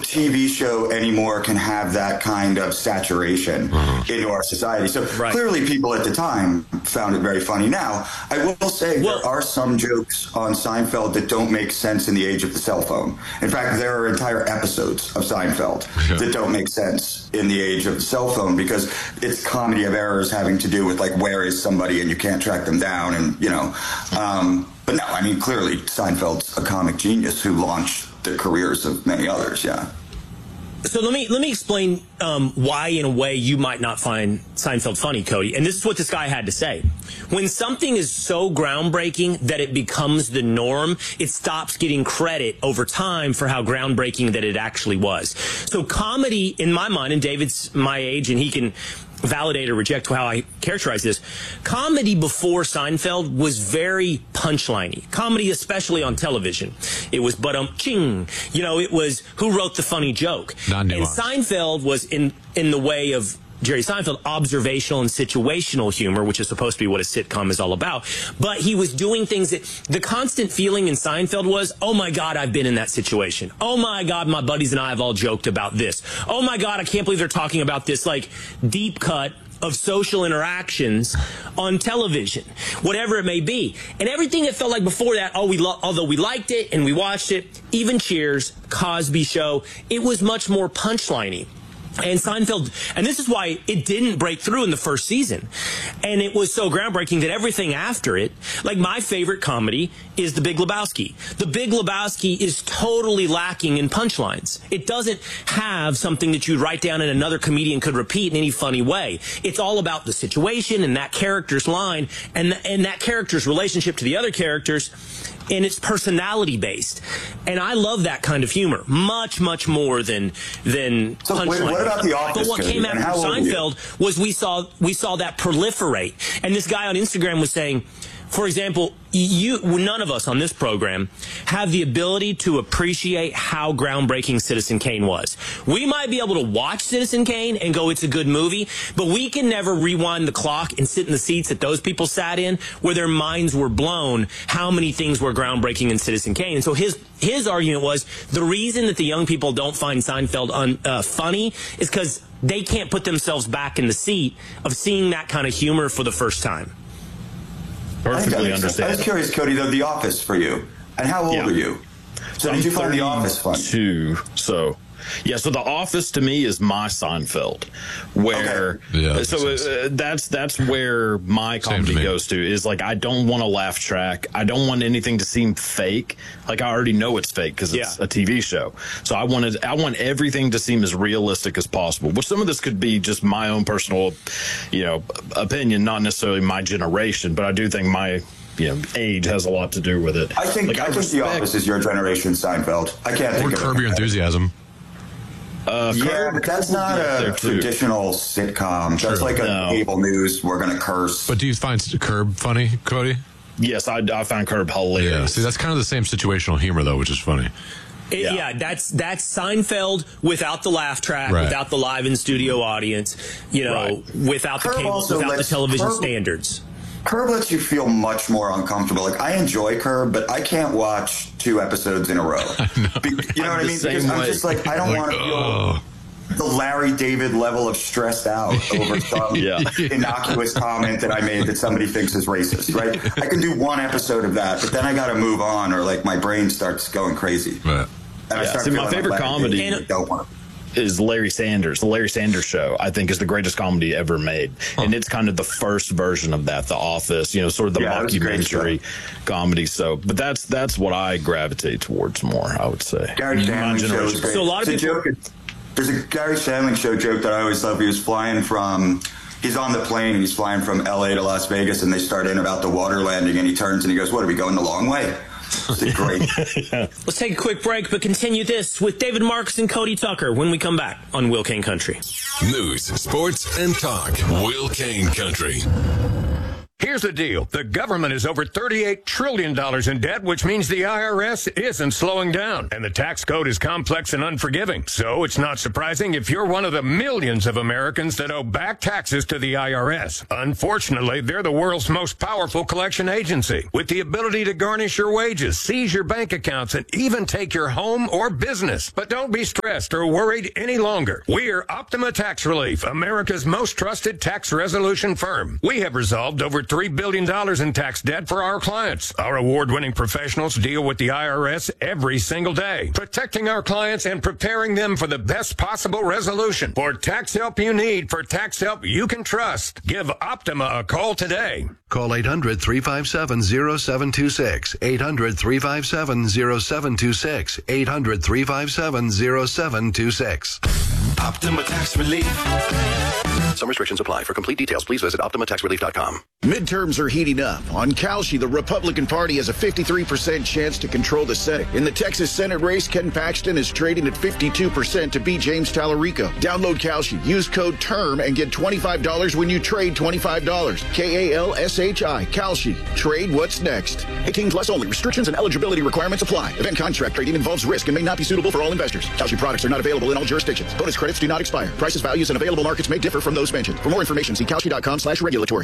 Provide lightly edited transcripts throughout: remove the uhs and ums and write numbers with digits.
TV show anymore can have that kind of saturation into our society. So clearly people at the time found it very funny. Now, I will say there are some jokes on Seinfeld that don't make sense in the age of the cell phone. In fact, there are entire episodes of Seinfeld that don't make sense in the age of the cell phone because it's comedy of errors having to do with, like, where is somebody and you can't track them down and, you know. But no, I mean, clearly Seinfeld's a comic genius who launched the careers of many others, So let me explain why, in a way, you might not find Seinfeld funny, Cody. And this is what this guy had to say. When something is so groundbreaking that it becomes the norm, it stops getting credit over time for how groundbreaking that it actually was. So comedy, in my mind, and David's my age, and he can validate or reject how I characterize this. Comedy before Seinfeld was very punchliney. Comedy, especially on television. It was ching. You know, it was who wrote the funny joke. And Seinfeld was in the way of Jerry Seinfeld, observational and situational humor, which is supposed to be what a sitcom is all about. But he was doing things that the constant feeling in Seinfeld was, oh my God, I've been in that situation. Oh my God, my buddies and I have all joked about this. Oh my God, I can't believe they're talking about this, like, deep cut of social interactions on television, whatever it may be. And everything that felt like before that, although we liked it and we watched it, even Cheers, Cosby Show, it was much more punchliney. And Seinfeld, and this is why it didn't break through in the first season. And it was so groundbreaking that everything after it, like my favorite comedy is The Big Lebowski. The Big Lebowski is totally lacking in punchlines. It doesn't have something that you'd write down and another comedian could repeat in any funny way. It's all about the situation and that character's line and that character's relationship to the other characters. And it's personality based, and I love that kind of humor much, much more than punchline. What about The Office? But what came after Seinfeld was we saw that proliferate, and this guy on Instagram was saying, for example, none of us on this program have the ability to appreciate how groundbreaking Citizen Kane was. We might be able to watch Citizen Kane and go, it's a good movie, but we can never rewind the clock and sit in the seats that those people sat in where their minds were blown how many things were groundbreaking in Citizen Kane. And so his argument was the reason that the young people don't find Seinfeld funny is because they can't put themselves back in the seat of seeing that kind of humor for the first time. Perfectly understand. I was curious, Cody, though, The Office for you. And how old are you? So did you find The Office funny? So The Office to me is my Seinfeld, where that's where my comedy goes to, is like, I don't want a laugh track. I don't want anything to seem fake. Like, I already know it's fake because it's a TV show. So I want everything to seem as realistic as possible, which some of this could be just my own personal, opinion, not necessarily my generation, but I do think my age has a lot to do with it. I think The Office is your generation Seinfeld. I can't think of it. Curb Your Enthusiasm. But that's not a traditional sitcom. That's like a cable news, we're going to curse. But do you find Curb funny, Cody? Yes, I find Curb hilarious. Yeah, see, that's kind of the same situational humor, though, which is funny. That's Seinfeld without the laugh track, without the live in studio audience, without the cable, without the television standards. Curb lets you feel much more uncomfortable. Like, I enjoy Curb, but I can't watch 2 episodes in a row. You know what I mean? Because I'm just like, I don't want to feel the Larry David level of stressed out over some innocuous comment that I made that somebody thinks is racist, right? I can do 1 episode of that, but then I got to move on, or like my brain starts going crazy. Right. And I start my favorite comedy is Larry Sanders. The Larry Sanders Show, I think, is the greatest comedy ever made. And it's kind of the first version of that, The Office, sort of the mockumentary comedy. So, but that's what I gravitate towards more, I would say. Gary Shandling show is great. So a lot of people... There's a Gary Shandling show joke that I always love. He's on the plane, and he's flying from L.A. to Las Vegas, and they start in about the water landing, and he turns and he goes, "What, are we going the long way?" It's great. Let's take a quick break, but continue this with David Marks and Cody Tucker when we come back on Will Kane Country. News, sports, and talk. Will Kane Country. Here's the deal. The government is over $38 trillion in debt, which means the IRS isn't slowing down. And the tax code is complex and unforgiving. So it's not surprising if you're one of the millions of Americans that owe back taxes to the IRS. Unfortunately, they're the world's most powerful collection agency, with the ability to garnish your wages, seize your bank accounts, and even take your home or business. But don't be stressed or worried any longer. We're Optima Tax Relief, America's most trusted tax resolution firm. We have resolved over $3 billion in tax debt for our clients. Our award-winning professionals deal with the IRS every single day, protecting our clients and preparing them for the best possible resolution. For tax help you need, for tax help you can trust, give Optima a call today. Call 800-357-0726, 800-357-0726, 800-357-0726. Optima Tax Relief. Some restrictions apply. For complete details, please visit OptimaTaxRelief.com. Midterms are heating up. On Kalshi, the Republican Party has a 53% chance to control the Senate. In the Texas Senate race, Ken Paxton is trading at 52% to beat James Tallarico. Download Kalshi. Use code TERM and get $25 when you trade $25. Kalshi. Kalshi. Trade what's next. 18 plus only. Restrictions and eligibility requirements apply. Event contract trading involves risk and may not be suitable for all investors. Kalshi products are not available in all jurisdictions. Bonus credits do not expire. Prices, values, and available markets may differ from those mentioned. For more information, see Kalshi.com/regulatory.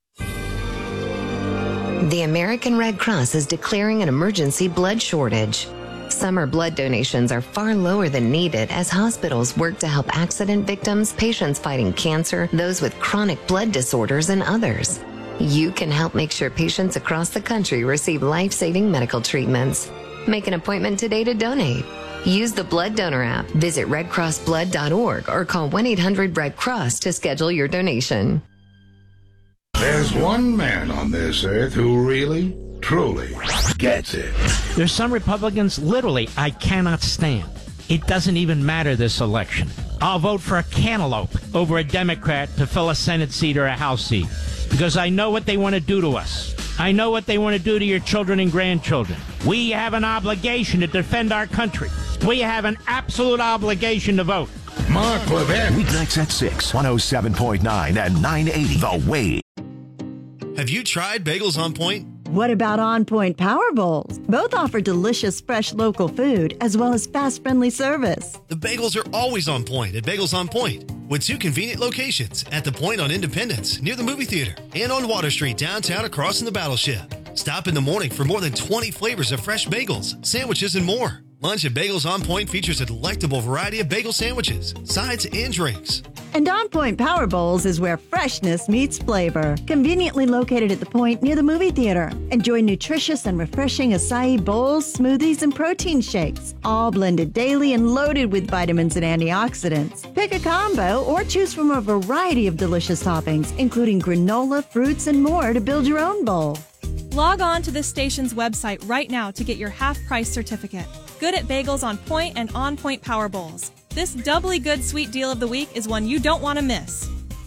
The American Red Cross is declaring an emergency blood shortage. Summer blood donations are far lower than needed as hospitals work to help accident victims, patients fighting cancer, those with chronic blood disorders, and others. You can help make sure patients across the country receive life-saving medical treatments. Make an appointment today to donate. Use the Blood Donor app, visit redcrossblood.org, or call 1-800-RED-CROSS to schedule your donation. There's one man on this earth who really, truly gets it. There's some Republicans, literally, I cannot stand. It doesn't even matter this election. I'll vote for a cantaloupe over a Democrat to fill a Senate seat or a House seat, because I know what they want to do to us. I know what they want to do to your children and grandchildren. We have an obligation to defend our country. We have an absolute obligation to vote. Mark Levin. Weeknights at 6, 107.9 and 980 The Wave. Have you tried Bagels on Point? What about On Point Power Bowls? Both offer delicious, fresh local food as well as fast, friendly service. The bagels are always on point at Bagels on Point, with 2 convenient locations at the Point on Independence near the movie theater and on Water Street downtown across from the Battleship. Stop in the morning for more than 20 flavors of fresh bagels, sandwiches, and more. Lunch at Bagels on Point features a delectable variety of bagel sandwiches, sides, and drinks. And On Point Power Bowls is where freshness meets flavor. Conveniently located at the Point near the movie theater. Enjoy nutritious and refreshing acai bowls, smoothies, and protein shakes, all blended daily and loaded with vitamins and antioxidants. Pick a combo or choose from a variety of delicious toppings, including granola, fruits, and more to build your own bowl. Log on to this station's website right now to get your half-price certificate. Good at Bagels on Point and On Point Power Bowls. This doubly good sweet deal of the week is one you don't want to miss.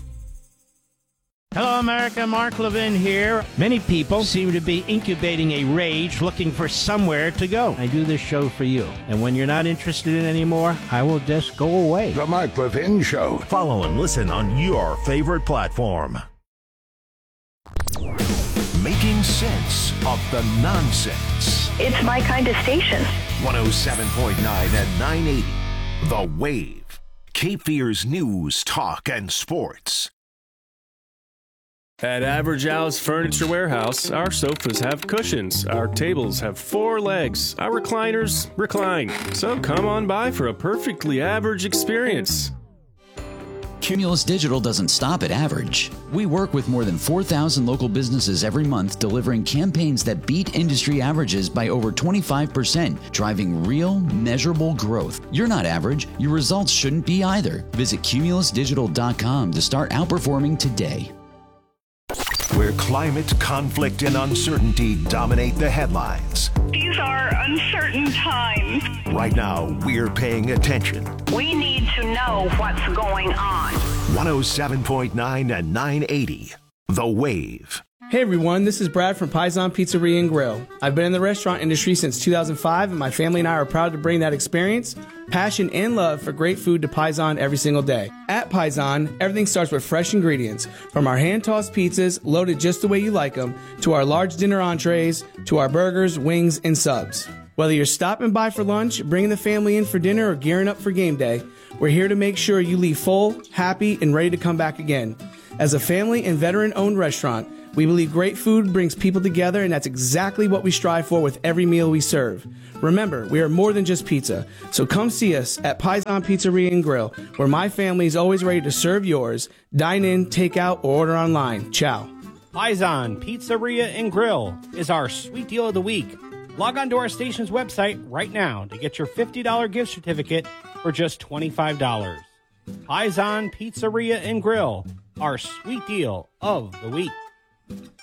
Hello, America. Mark Levin here. Many people seem to be incubating a rage looking for somewhere to go. I do this show for you. And when you're not interested in it anymore, I will just go away. The Mark Levin Show. Follow and listen on your favorite platform. Making sense of the nonsense. It's my kind of station. 107.9 and 980. The Wave. Cape Fear's news, talk, and sports. At Average Al's Furniture Warehouse, our sofas have cushions, our tables have 4 legs, our recliners recline. So come on by for a perfectly average experience. Cumulus Digital doesn't stop at average. We work with more than 4,000 local businesses every month, delivering campaigns that beat industry averages by over 25%, driving real, measurable growth. You're not average. Your results shouldn't be either. Visit cumulusdigital.com to start outperforming today. Where climate, conflict, and uncertainty dominate the headlines. These are uncertain times. Right now, we're paying attention. We need to know what's going on. 107.9 and 980. The Wave. Hey everyone, this is Brad from Paisan Pizzeria and Grill. I've been in the restaurant industry since 2005, and my family and I are proud to bring that experience passion, and love for great food to Paisan every single day. At Paisan, everything starts with fresh ingredients, from our hand-tossed pizzas, loaded just the way you like them, to our large dinner entrees, to our burgers, wings, and subs. Whether you're stopping by for lunch, bringing the family in for dinner, or gearing up for game day, we're here to make sure you leave full, happy, and ready to come back again. As a family and veteran-owned restaurant, we believe great food brings people together, and that's exactly what we strive for with every meal we serve. Remember, we are more than just pizza, so come see us at Paisan Pizzeria and Grill, where my family is always ready to serve yours. Dine in, take out, or order online. Ciao. Paisan Pizzeria and Grill is our sweet deal of the week. Log on to our station's website right now to get your $50 gift certificate for just $25. Paisan Pizzeria and Grill, our sweet deal of the week.